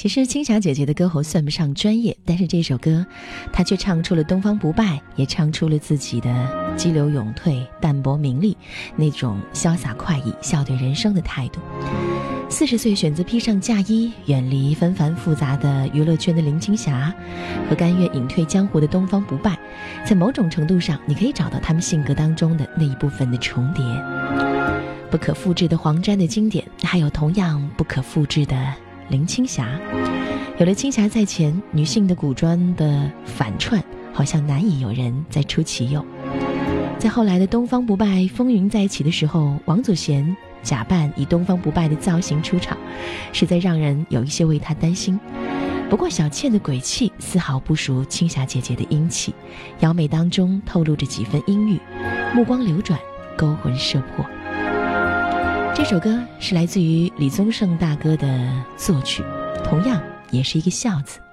其实青霞姐姐的歌喉算不上专业，但是这首歌她却唱出了东方不败，也唱出了自己的激流勇退、淡泊名利，那种潇洒快意、笑对人生的态度。40岁选择披上嫁衣，远离纷繁复杂的娱乐圈的林青霞，和甘愿隐退江湖的东方不败，在某种程度上你可以找到他们性格当中的那一部分的重叠。不可复制的黄沾的经典，还有同样不可复制的林青霞。有了青霞在前，女性的古装的反串好像难以有人再出其右。在后来的东方不败风云再起的时候，王祖贤假扮以东方不败的造型出场，实在让人有一些为他担心。不过小倩的鬼气丝毫不输青霞姐姐的英气，妖媚当中透露着几分阴郁，目光流转，勾魂摄魄。这首歌是来自于李宗盛大哥的作曲，同样也是一个笑字。